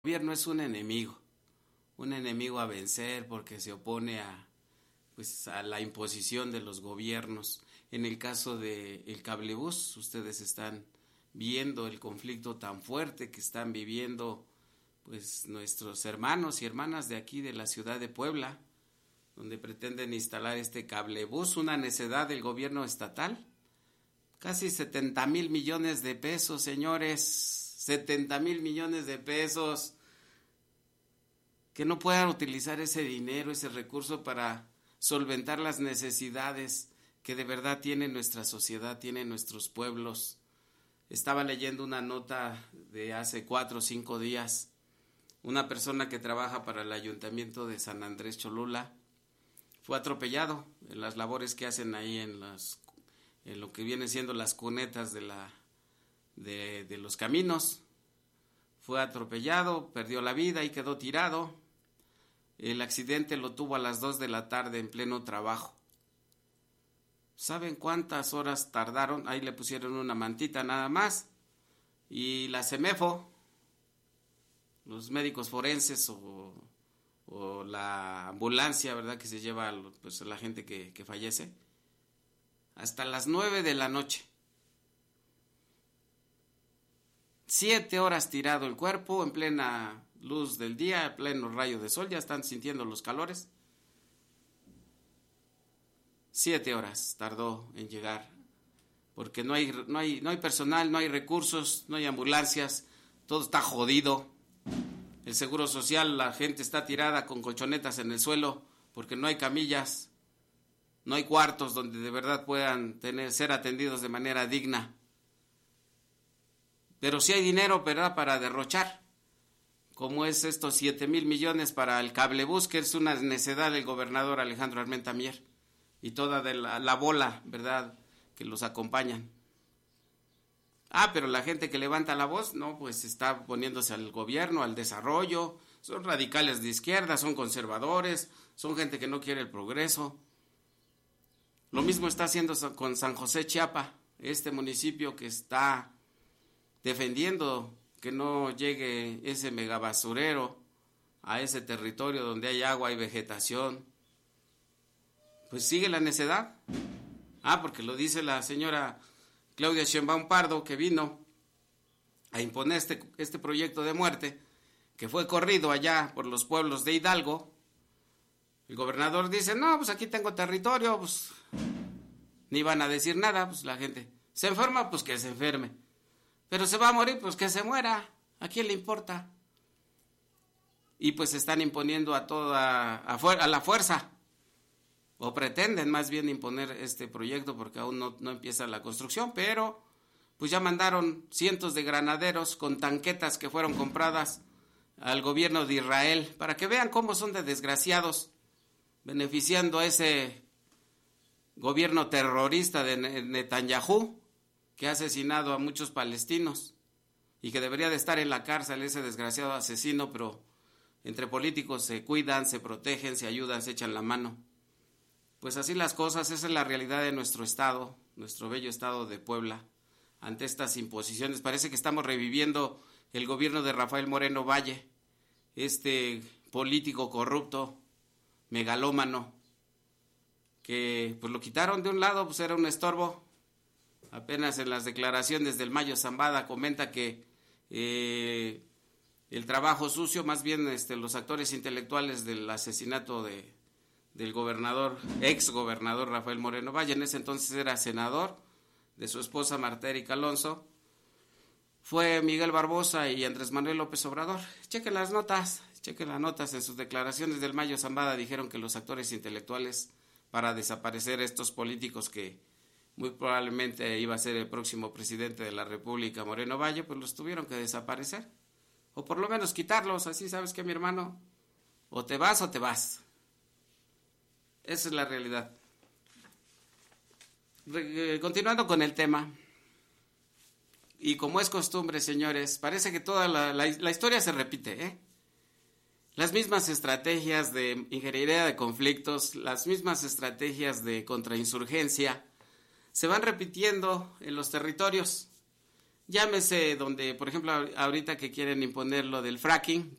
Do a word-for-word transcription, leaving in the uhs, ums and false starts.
gobierno es un enemigo, un enemigo a vencer porque se opone a, pues, a la imposición de los gobiernos. En el caso del cablebús, ustedes están viendo el conflicto tan fuerte que están viviendo pues nuestros hermanos y hermanas de aquí de la ciudad de Puebla, donde pretenden instalar este cablebús, una necedad del gobierno estatal. Casi setenta mil millones de pesos, señores, setenta mil millones de pesos, que no puedan utilizar ese dinero, ese recurso para solventar las necesidades que de verdad tiene nuestra sociedad, tienen nuestros pueblos. Estaba leyendo una nota de hace cuatro o cinco días, una persona que trabaja para el ayuntamiento de San Andrés Cholula fue atropellado en las labores que hacen ahí en las en lo que vienen siendo las cunetas de la de, de los caminos. Fue atropellado, perdió la vida y quedó tirado. El accidente lo tuvo a las dos de la tarde en pleno trabajo. ¿Saben cuántas horas tardaron? Ahí le pusieron una mantita nada más. Y la CEMEFO, los médicos forenses o, o la ambulancia, ¿verdad?, que se lleva a, pues, a la gente que, que fallece, hasta las nueve de la noche. Siete horas tirado el cuerpo en plena luz del día, en pleno rayo de sol, ya están sintiendo los calores. Siete horas tardó en llegar, porque no hay, no hay, no hay personal, no hay recursos, no hay ambulancias, todo está jodido. El seguro social, la gente está tirada con colchonetas en el suelo, porque no hay camillas, no hay cuartos donde de verdad puedan tener, ser atendidos de manera digna. Pero sí hay dinero, ¿verdad?, para derrochar, como es estos siete mil millones para el cablebús, que es una necedad del gobernador Alejandro Armenta Mier, y toda de la, la bola, ¿verdad?, que los acompañan. Ah, pero la gente que levanta la voz, no, pues está poniéndose al gobierno, al desarrollo, son radicales de izquierda, son conservadores, son gente que no quiere el progreso. Lo mismo está haciendo con San José Chiapa, este municipio que está defendiendo que no llegue ese megabasurero a ese territorio donde hay agua y vegetación. Pues sigue la necedad. Ah, porque lo dice la señora Claudia Sheinbaum Pardo, que vino a imponer este, este proyecto de muerte, que fue corrido allá por los pueblos de Hidalgo. El gobernador dice, no, pues aquí tengo territorio, pues ni van a decir nada, pues la gente se enferma, pues que se enferme. Pero se va a morir, pues que se muera, ¿a quién le importa? Y pues se están imponiendo a toda, a, a la fuerza, o pretenden más bien imponer este proyecto porque aún no, no empieza la construcción, pero pues ya mandaron cientos de granaderos con tanquetas que fueron compradas al gobierno de Israel, para que vean cómo son de desgraciados, beneficiando a ese gobierno terrorista de Netanyahu, que ha asesinado a muchos palestinos y que debería de estar en la cárcel ese desgraciado asesino, pero entre políticos se cuidan, se protegen, se ayudan, se echan la mano. Pues así las cosas, esa es la realidad de nuestro estado, nuestro bello estado de Puebla, ante estas imposiciones. Parece que estamos reviviendo el gobierno de Rafael Moreno Valle, este político corrupto, megalómano, que pues lo quitaron de un lado, pues era un estorbo. Apenas en las declaraciones del Mayo Zambada comenta que eh, el trabajo sucio, más bien este, los actores intelectuales del asesinato de, del gobernador, ex gobernador Rafael Moreno Valle, en ese entonces era senador, de su esposa Marta Erika Alonso, fue Miguel Barbosa y Andrés Manuel López Obrador. Chequen las notas, chequen las notas. En sus declaraciones del Mayo Zambada dijeron que los actores intelectuales para desaparecer estos políticos que muy probablemente iba a ser el próximo presidente de la República, Moreno Valle, pues los tuvieron que desaparecer, o por lo menos quitarlos. Así, ¿sabes qué, mi hermano? O te vas o te vas. Esa es la realidad. Re- continuando con el tema, y como es costumbre, señores, parece que toda la, la, la historia se repite, ¿eh? Las mismas estrategias de ingeniería de conflictos, las mismas estrategias de contrainsurgencia, se van repitiendo en los territorios. Llámese donde, por ejemplo, ahorita que quieren imponer lo del fracking,